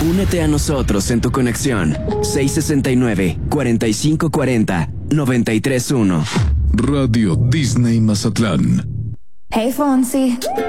Únete a nosotros en tu conexión 669-4540-931. Radio Disney Mazatlán. Hey, Fonsi.